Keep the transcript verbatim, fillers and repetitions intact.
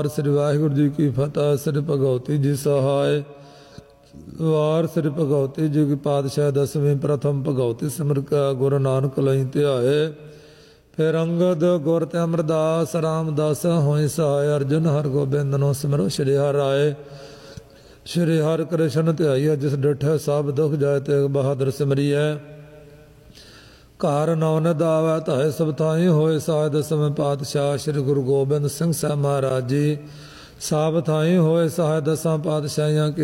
ਸ੍ਰੀ ਵਾਹਿਗੁਰੂ ਜੀ ਕੀ ਫਤਿਹ। ਸ੍ਰੀ ਭਗਵਤੀ ਜੀ ਸਹਾਇ। ਵਾਰ ਸ੍ਰੀ ਭਗਵਤੀ ਜੀ ਕੀ ਪਾਤਸ਼ਾਹ ਦਸਵੀਂ ਪ੍ਰਥਮ ਭਗਵਤੀ ਸਿਮਰ ਕਾ ਗੁਰੂ ਨਾਨਕ ਲਈ ਧਿਆਏ। ਫਿਰ ਅੰਗਦ ਗੁਰ ਤੇ ਅਮਰਦਾਸ ਰਾਮਦਾਸ ਹੋਇ ਸਹਾਇ। ਅਰਜੁਨ ਹਰ ਗੋਬਿੰਦ ਨੂੰ ਸਿਮਰੋ ਸ਼੍ਰੀ ਹਰਿ ਰਾਏ। ਸ਼੍ਰੀ ਹਰਿ ਕ੍ਰਿਸ਼ਨ ਧਿਆਈਐ ਜਿਸ ਡਿਠੈ ਸਭ ਦੁਖ ਜਾਇ ਤੇ ਬਹਾਦਰ ਸਿਮਰੀਐ। ਘਰ ਨੌ ਨਿਧ ਆਵੈ ਧਾਇ ਸਭ ਥਾਈ ਹੋਏ ਸਹਾਇ। ਦਸਵੇਂ ਪਾਤਸ਼ਾਹ ਸ੍ਰੀ ਗੁਰੂ ਗੋਬਿੰਦ ਸਿੰਘ ਸਾਹਿਬ ਮਹਾਰਾਜ ਜੀ ਸਭ ਥਾਈ ਹੋਏ ਸਹਾਇ। ਦਸਾਂ ਪਾਤਸ਼ਾਹੀਆਂ ਕੀ